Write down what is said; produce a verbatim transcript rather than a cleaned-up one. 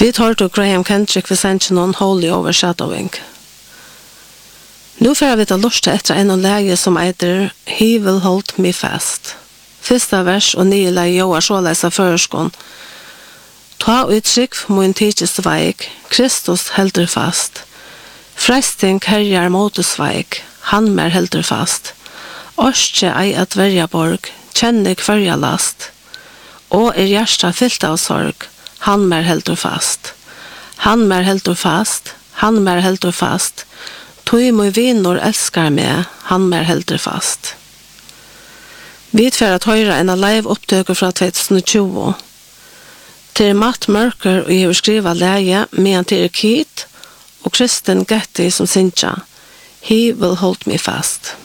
Vi tar til Graham Kendrick ved sensjonen Holy Overshadowing. Nu får vi ta lust etter en av läge som heter He will hold me fast. Fyrsta vers og nye leie joar såleis av føreskån. Ta uttrykk mun tidsist veik, Kristus heldur fast. Fresting herjar motusveik, han mer heldur fast. Orskje ei at verja borg, kjenne kvarja last. Og er hjärsta fyllt av sorg, han mer heldur fast. Han mer heldur fast, han mer heldur fast. Tui moi vinor elskar meg, han mer heldur fast. Vi tver at høyra en live opptøker fra tjugo tjue. Til Matt Merker og jeg har skriva leie medan til Keith og Kristen Getty som synsja. He will hold me fast.